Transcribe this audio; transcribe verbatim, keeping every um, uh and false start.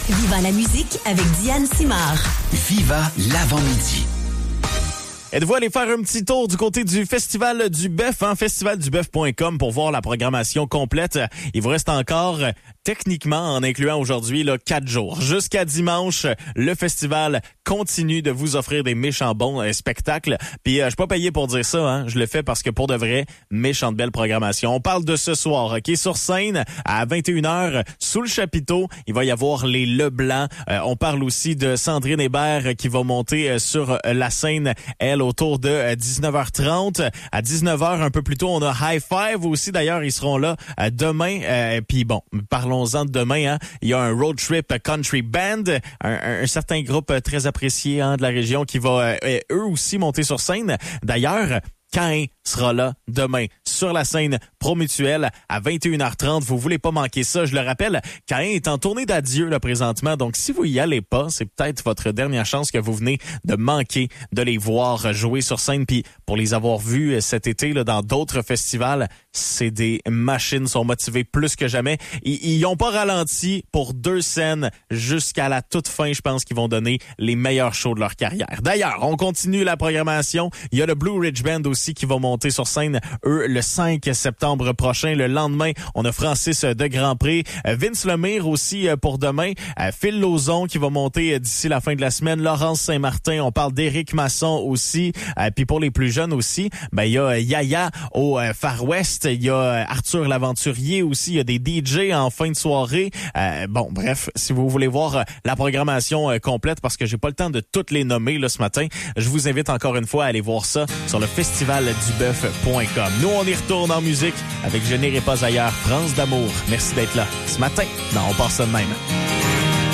Viva la musique avec Diane Simard. Viva l'avant-midi. Êtes-vous allé faire un petit tour du côté du Festival du Bœuf, hein? festival du bœuf point com pour voir la programmation complète. Il vous reste encore, techniquement, en incluant aujourd'hui, là, quatre jours. Jusqu'à dimanche, le festival continue de vous offrir des méchants bons euh, spectacles. Puis, euh, je suis pas payé pour dire ça, hein? Je le fais parce que, pour de vrai, méchante belle programmation. On parle de ce soir, OK? Sur scène, à vingt et une heures, sous le chapiteau, il va y avoir les Leblanc. Euh, on parle aussi de Sandrine Hébert qui va monter euh, sur euh, la scène, elle, autour de euh, dix-neuf heures trente. À dix-neuf heures, un peu plus tôt, on a High Five aussi. D'ailleurs, ils seront là euh, demain. Euh, Puis bon, parlons-en de demain. Hein. Il y a un Road Trip Country Band, un, un, un certain groupe euh, très apprécié hein, de la région qui va euh, eux aussi monter sur scène. D'ailleurs, Caïn sera là demain sur la scène Promutuelle à vingt et une heures trente. Vous voulez pas manquer ça. Je le rappelle, Caïn est en tournée d'adieu là présentement. Donc, si vous y allez pas, c'est peut-être votre dernière chance que vous venez de manquer de les voir jouer sur scène. Puis, pour les avoir vus cet été là, dans d'autres festivals, c'est des machines, sont motivés plus que jamais. Ils, ils ont pas ralenti pour deux scènes jusqu'à la toute fin. Je pense qu'ils vont donner les meilleurs shows de leur carrière. D'ailleurs, on continue la programmation. Il y a le Blue Ridge Band aussi qui va monter sur scène, eux, le cinq septembre prochain. Le lendemain, on a Francis de Grandpré, Vince Lemire aussi pour demain, Phil Lauzon qui va monter d'ici la fin de la semaine, Laurence Saint-Martin, on parle d'Éric Masson aussi, puis pour les plus jeunes aussi, ben il y a Yaya au Far West, il y a Arthur l'Aventurier aussi, il y a des D J en fin de soirée. Euh, bon, bref, si vous voulez voir la programmation complète, parce que j'ai pas le temps de toutes les nommer là ce matin, je vous invite encore une fois à aller voir ça sur le festival du bœuf point com. Nous, on y retourne en musique avec Je n'irai pas ailleurs, France d'amour. Merci d'être là ce matin. Non, on part ça de même.